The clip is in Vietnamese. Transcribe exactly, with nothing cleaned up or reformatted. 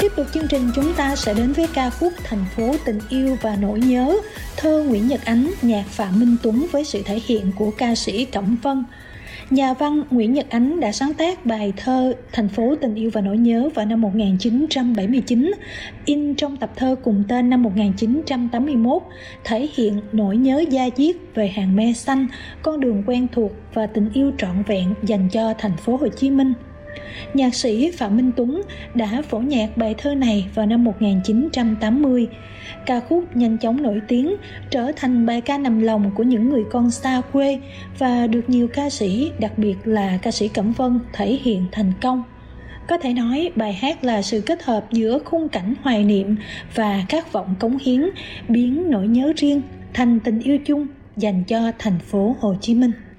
Tiếp tục chương trình, chúng ta sẽ đến với ca khúc Thành phố tình yêu và nỗi nhớ, thơ Nguyễn Nhật Ánh, nhạc Phạm Minh Tuấn với sự thể hiện của ca sĩ Cẩm Vân. Nhà văn Nguyễn Nhật Ánh đã sáng tác bài thơ Thành phố tình yêu và nỗi nhớ vào năm một nghìn chín trăm bảy mươi chín, in trong tập thơ cùng tên năm một nghìn chín trăm tám mươi mốt, thể hiện nỗi nhớ da diết về hàng me xanh, con đường quen thuộc và tình yêu trọn vẹn dành cho thành phố Hồ Chí Minh. Nhạc sĩ Phạm Minh Tuấn đã phổ nhạc bài thơ này vào năm một nghìn chín trăm tám mươi. Ca khúc nhanh chóng nổi tiếng, trở thành bài ca nằm lòng của những người con xa quê và được nhiều ca sĩ, đặc biệt là ca sĩ Cẩm Vân, thể hiện thành công. Có thể nói bài hát là sự kết hợp giữa khung cảnh hoài niệm và khát vọng cống hiến, biến nỗi nhớ riêng thành tình yêu chung dành cho thành phố Hồ Chí Minh.